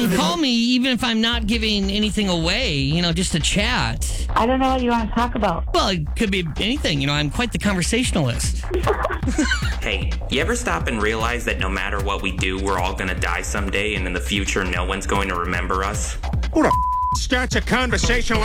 can call me even if I'm not giving anything away, just to chat. I don't know what you want to talk about. Well, it could be anything. I'm quite the conversationalist. Hey, you ever stop and realize that no matter what we do, we're all gonna die someday, and in the future, no one's going to remember us? Who the starts a conversation